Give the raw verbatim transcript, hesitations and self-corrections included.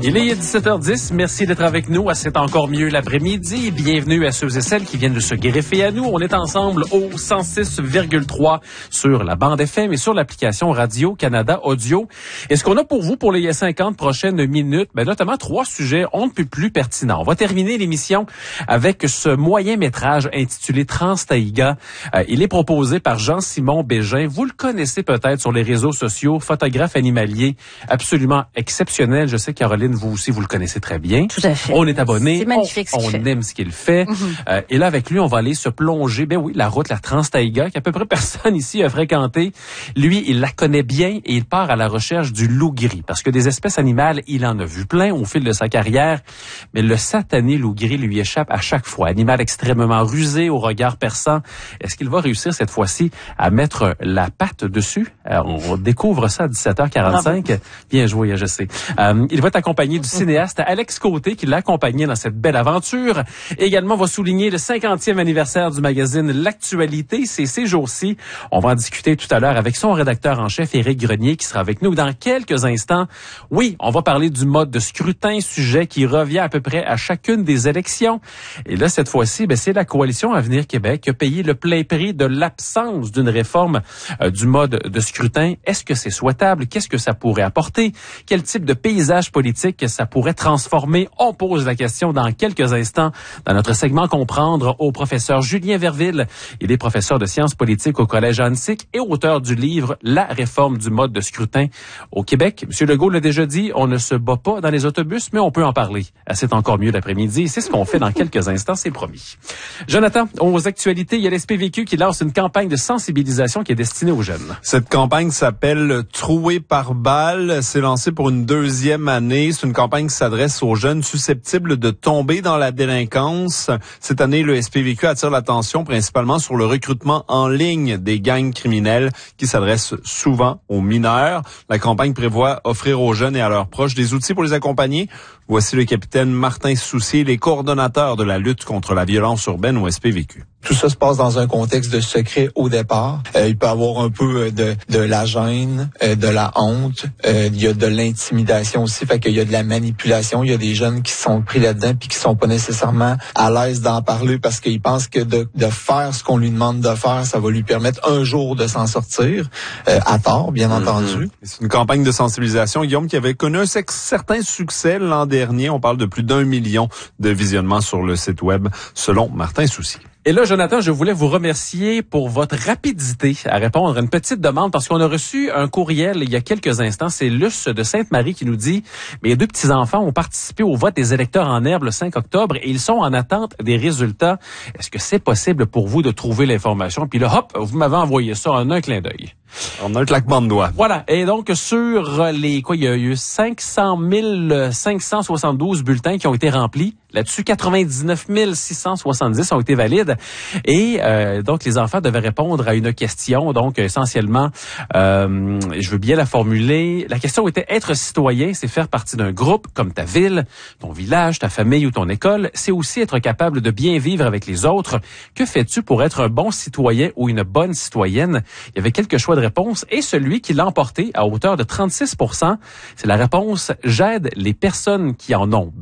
Il est dix-sept heures dix. Merci d'être avec nous à C'est encore mieux l'après-midi. Bienvenue à ceux et celles qui viennent de se greffer à nous. On est ensemble au cent six virgule trois sur la bande F M et sur l'application Radio-Canada Audio. Et ce qu'on a pour vous pour les cinquante prochaines minutes, ben notamment trois sujets on ne peut plus pertinents. On va terminer l'émission avec ce moyen métrage intitulé Trans-Taïga. Euh, il est proposé par Jean-Simon Bégin. Vous le connaissez peut-être sur les réseaux sociaux, photographe animalier absolument exceptionnel. Je sais, Caroline, vous aussi, vous le connaissez très bien. Tout à fait. On est abonné. C'est magnifique on, ce qu'il on fait. aime ce qu'il fait. Mm-hmm. Euh, et là, avec lui, on va aller se plonger. Ben oui, la route, la Trans-Taïga, qu'à peu près personne ici a fréquenté. Lui, il la connaît bien et il part à la recherche du loup gris. Parce que des espèces animales, il en a vu plein au fil de sa carrière. Mais le satané loup gris lui échappe à chaque fois. Animal extrêmement rusé, au regard perçant. Est-ce qu'il va réussir cette fois-ci à mettre la patte dessus? Euh, on découvre ça à dix-sept heures quarante-cinq. Bravo. Bien joué, je sais. Euh, il va être accompagné du cinéaste Alex Côté qui l'a accompagné dans cette belle aventure. Également, on va souligner le cinquantième anniversaire du magazine L'Actualité. C'est ces jours-ci. On va en discuter tout à l'heure avec son rédacteur en chef, Éric Grenier, qui sera avec nous dans quelques instants. Oui, on va parler du mode de scrutin, sujet qui revient à peu près à chacune des élections. Et là, cette fois-ci, ben, c'est la Coalition Avenir Québec qui a payé le plein prix de l'absence d'une réforme euh, du mode de scrutin. Est-ce que c'est souhaitable? Qu'est-ce que ça pourrait apporter? Quel type de paysage politique ça pourrait transformer? On pose la question dans quelques instants dans notre segment Comprendre au professeur Julien Verville. Il est professeur de sciences politiques au Collège Annecy et auteur du livre La réforme du mode de scrutin au Québec. Monsieur Legault l'a déjà dit, on ne se bat pas dans les autobus, mais on peut en parler. C'est encore mieux l'après-midi. C'est ce qu'on fait dans quelques instants, c'est promis. Jonathan, aux actualités, il y a l'S P V Q qui lance une campagne de sensibilisation qui est destinée aux jeunes. Cette campagne s'appelle Troué par balle. C'est lancé pour une deuxième année. C'est une campagne qui s'adresse aux jeunes susceptibles de tomber dans la délinquance. Cette année, le S P V Q attire l'attention principalement sur le recrutement en ligne des gangs criminels qui s'adressent souvent aux mineurs. La campagne prévoit offrir aux jeunes et à leurs proches des outils pour les accompagner. Voici le capitaine Martin Soucier, les coordonnateurs de la lutte contre la violence urbaine au S P V Q. Tout ça se passe dans un contexte de secret au départ. Euh, il peut y avoir un peu de, de la gêne, euh, de la honte. Euh, il y a de l'intimidation aussi, fait qu'il y a de la manipulation. Il y a des jeunes qui sont pris là-dedans puis qui sont pas nécessairement à l'aise d'en parler parce qu'ils pensent que de, de faire ce qu'on lui demande de faire, ça va lui permettre un jour de s'en sortir. Euh, à tort, bien mm-hmm. entendu. C'est une campagne de sensibilisation, Guillaume, qui avait connu un certain succès l'an dernier. On parle de plus d'un million de visionnements sur le site web, selon Martin Soucier. Et là, Jonathan, je voulais vous remercier pour votre rapidité à répondre à une petite demande parce qu'on a reçu un courriel il y a quelques instants. C'est Luce de Sainte-Marie qui nous dit « Mes deux petits-enfants ont participé au vote des électeurs en herbe le cinq octobre et ils sont en attente des résultats. Est-ce que c'est possible pour vous de trouver l'information? » Puis là, hop, vous m'avez envoyé ça en un clin d'œil. En un claquement de doigts. Voilà. Et donc, sur les, quoi, il y a eu cinq cent mille cinq cent soixante-douze bulletins qui ont été remplis. Là-dessus, quatre-vingt-dix-neuf mille six cent soixante-dix ont été valides. Et euh, donc, les enfants devaient répondre à une question. Donc, essentiellement, euh, je veux bien la formuler. La question était être citoyen, c'est faire partie d'un groupe comme ta ville, ton village, ta famille ou ton école. C'est aussi être capable de bien vivre avec les autres. Que fais-tu pour être un bon citoyen ou une bonne citoyenne? Il y avait quelques choix de réponse et celui qui l'a emporté à hauteur de trente-six pour cent, c'est la réponse « J'aide les personnes qui en ont